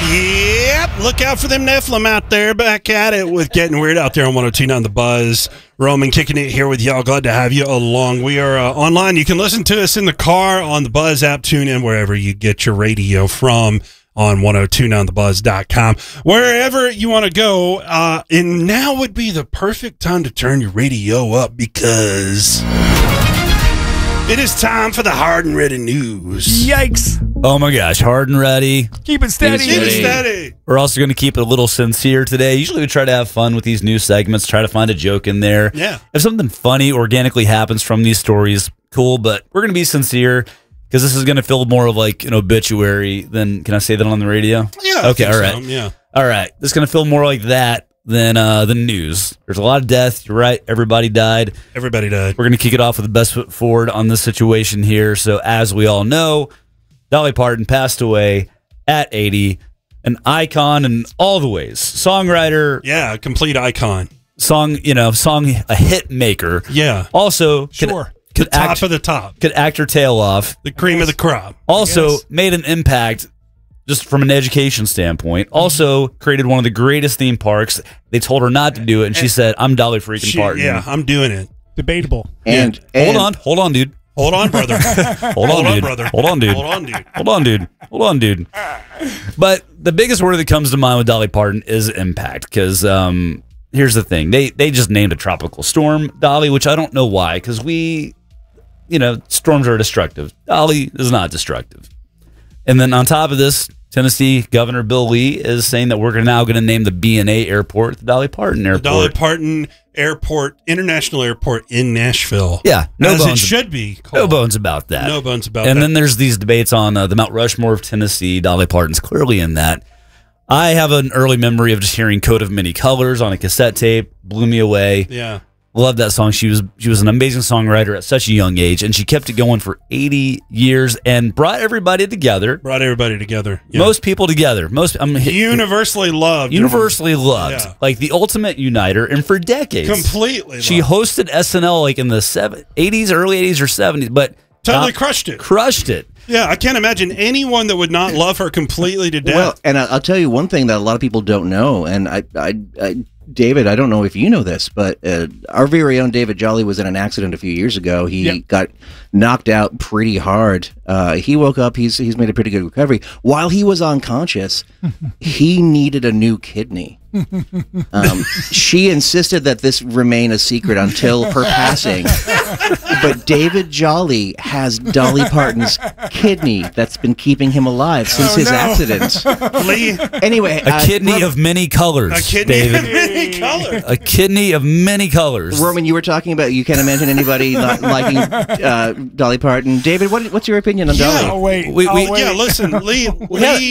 Yep, look out for them Nephilim out there, back at it with Getting Weird out there on 102.9 The Buzz. Roman kicking it here with y'all. Glad to have you along. We are online. You can listen to us in the car, on the Buzz app, tune in wherever you get your radio from, on 1029thebuzz.com. Wherever you want to go, and now would be the perfect time to turn your radio up because it is time for the Hard and Ready News. Yikes. Oh my gosh, hard and ready. Keep it steady. Keep it steady. We're also going to keep it a little sincere today. Usually we try to have fun with these news segments, try to find a joke in there. Yeah. If something funny organically happens from these stories, cool, but we're going to be sincere because this is going to feel more of like an obituary than, can I say that on the radio? Yeah. Okay, all right. So, yeah. All right. This is going to feel more like that than the news. There's a lot of death. You're right. Everybody died. Everybody died. We're going to kick it off with the best foot forward on this situation here. So as we all know, Dolly Parton passed away at 80, an icon in all the ways. Songwriter. Yeah, a complete icon. Song, a hit maker. Yeah. Also, Sure. could Top act, of the top. could act her tail off. The cream of the crop. Also, made an impact just from an education standpoint. Also, created one of the greatest theme parks. They told her not to do it, and she said, I'm Dolly freaking Parton. Yeah, I'm doing it. Debatable. And Hold on, dude. Hold on, brother. Hold on, dude. brother. Hold on, dude. Hold on, dude. Hold on, dude. Hold on, dude. But the biggest word that comes to mind with Dolly Parton is impact, because here's the thing. They just named a tropical storm Dolly, which I don't know why, because storms are destructive. Dolly is not destructive. And then on top of this, Tennessee Governor Bill Lee is saying that we're now going to name the B&A airport the Dolly Parton Airport. The Dolly Parton Airport, International Airport in Nashville. Yeah, as it should be called. No bones about that. No bones about that. And then there's these debates on the Mount Rushmore of Tennessee. Dolly Parton's clearly in that. I have an early memory of just hearing Coat of Many Colors on a cassette tape. Blew me away. Yeah. Loved that song. She was an amazing songwriter at such a young age, and she kept it going for 80 years and brought everybody together. Yeah. Most people together. Universally loved. Universally loved. Yeah. Like the ultimate uniter, and for decades. Completely She loved. hosted SNL like in the 80s, early 80s or 70s, but Totally crushed it. Crushed it. Yeah, I can't imagine anyone that would not love her completely to death. Well, and I'll tell you one thing that a lot of people don't know, and David, I don't know if you know this, but our very own David Jolly was in an accident a few years ago. He got knocked out pretty hard. He woke up. He's made a pretty good recovery. While he was unconscious, he needed a new kidney. She insisted that this remain a secret until her passing. But David Jolly has Dolly Parton's kidney that's been keeping him alive since his accident. Lee, Anyway, a kidney of many colors. a kidney David. of many colors. A kidney of many colors. Roman, you were talking about you can't imagine anybody not liking Dolly Parton. David, what's your opinion on Dolly? I'll wait. We- I'll wait. Yeah, listen, Lee.